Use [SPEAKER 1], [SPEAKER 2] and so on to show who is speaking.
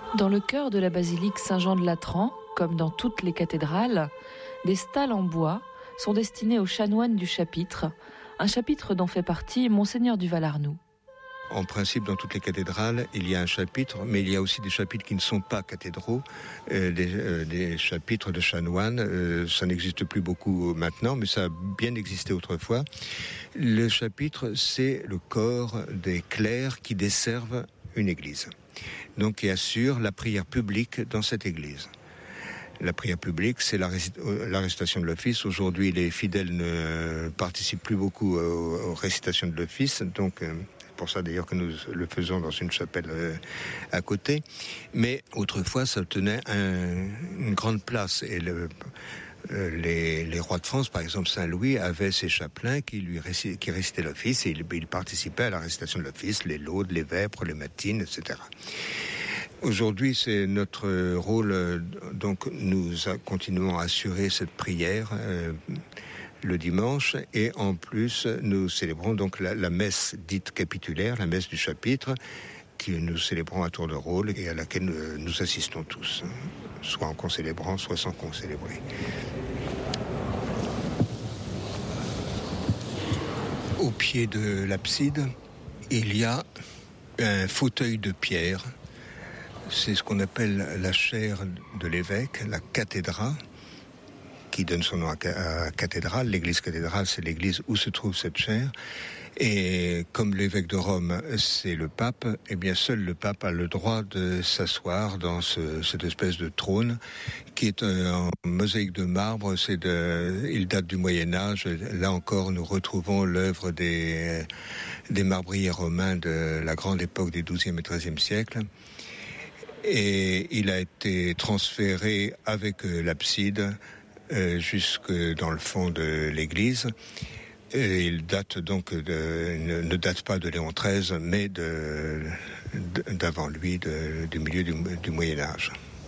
[SPEAKER 1] Dans le chœur de la basilique Saint-Jean de Latran, comme dans toutes les cathédrales, des stalles en bois sont destinées aux chanoines du chapitre, un chapitre dont fait partie Monseigneur du Val-Arnoux.
[SPEAKER 2] En principe, dans toutes les cathédrales, il y a un chapitre, mais il y a aussi des chapitres qui ne sont pas cathédraux, des chapitres de chanoines. Ça n'existe plus beaucoup maintenant, mais ça a bien existé autrefois. Le chapitre, c'est le corps des clercs qui desservent une église, donc qui assure la prière publique dans cette église. La prière publique, c'est la récitation de l'office. Aujourd'hui, les fidèles ne participent plus beaucoup aux récitations de l'office, donc c'est pour ça d'ailleurs que nous le faisons dans une chapelle à côté. Mais autrefois, ça tenait une grande place. Et les rois de France, par exemple Saint-Louis, avaient ses chapelains qui récitaient l'office et il participait à la récitation de l'office, les laudes, les vêpres, les matines, etc. Aujourd'hui, c'est notre rôle, donc nous continuons à assurer cette prière le dimanche, et en plus nous célébrons donc la messe dite capitulaire, la messe du chapitre, que nous célébrons à tour de rôle et à laquelle nous assistons tous, soit en concélébrant, soit sans concélébrer. Au pied de l'abside, il y a un fauteuil de pierre. C'est ce qu'on appelle la chaire de l'évêque, la cathédra, qui donne son nom à cathédrale. L'église cathédrale, c'est l'église où se trouve cette chaire. Et comme l'évêque de Rome, c'est le pape, eh bien seul le pape a le droit de s'asseoir dans cette espèce de trône qui est en mosaïque de marbre. Il date du Moyen-Âge. Là encore, nous retrouvons l'œuvre des marbriers romains de la grande époque des XIIe et XIIIe siècles. Et il a été transféré avec l'abside jusque dans le fond de l'église. Et il date donc ne date pas de Léon XIII, mais d'avant lui, du milieu du Moyen-Âge.